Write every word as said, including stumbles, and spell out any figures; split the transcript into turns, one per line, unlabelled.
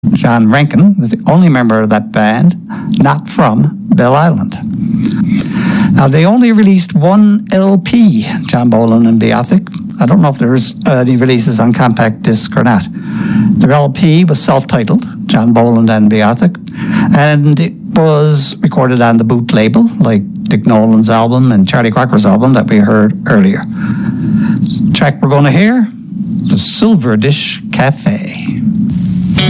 John Rankin was the only member of that band not from Bell Island. Now, they only released one L P, John Boland and Beothuk. I don't know if there was uh, any releases on compact disc or not. Their L P was self-titled, John Boland and Beothuk, and it was recorded on the Boot label, like Dick Nolan's album and Charlie Crocker's album that we heard earlier. The track we're going to hear, The Silver Dish Cafe.